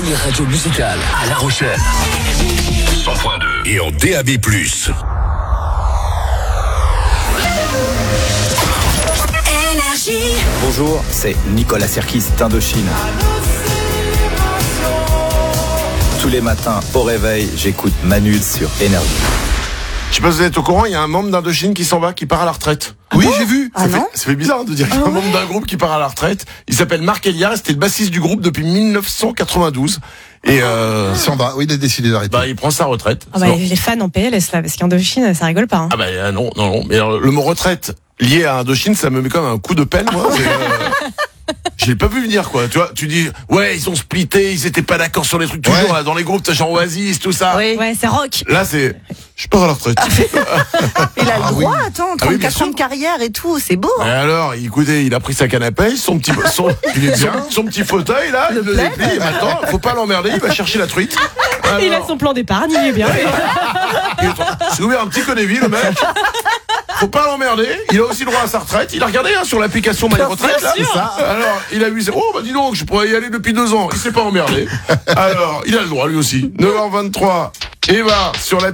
première radio musicale à La Rochelle. 100.2 et en DAB+. Bonjour, c'est Nicolas Sirkis d'Indochine. Tous les matins au réveil, j'écoute Manu sur Énergie. Je sais pas si vous êtes au courant, il y a un membre d'Indochine qui s'en va, qui part à la retraite. Oui, j'ai vu. Ça fait bizarre de dire qu'il y a un membre d'un groupe qui part à la retraite. Il s'appelle Marc Elias, c'était le bassiste du groupe depuis 1992. Et S'en va, oui, il a décidé d'arrêter. il prend sa retraite. Les fans en PLS là, parce qu'Indochine, ça rigole pas. Hein. Non. Mais alors, le mot retraite lié à Indochine, ça me met comme un coup de pelle, moi. Je l'ai pas vu venir, quoi. Tu vois, tu dis, ouais, ils ont splitté, ils étaient pas d'accord sur les trucs, toujours, là, dans les groupes, genre Oasis, tout ça. Oui. Ouais, c'est rock. Là, je pars à la retraite. Il a le droit, attends, oui, 34 ans de carrière et tout, c'est beau. Et alors, écoutez, il a pris sa canne à pêche, son petit fauteuil, là, il le déplie, et maintenant, faut pas l'emmerder, il va chercher la truite. Alors, Il a son plan d'épargne, il est bien. c'est ouvert un petit connéville, le mec. Faut pas l'emmerder. Il a aussi le droit à sa retraite. Il a regardé sur l'application My Retraite. Là. C'est ça. Alors, il a vu, dis donc, je pourrais y aller depuis 2 ans. Il s'est pas emmerdé. Alors, il a le droit lui aussi. 9h23. Eva sur la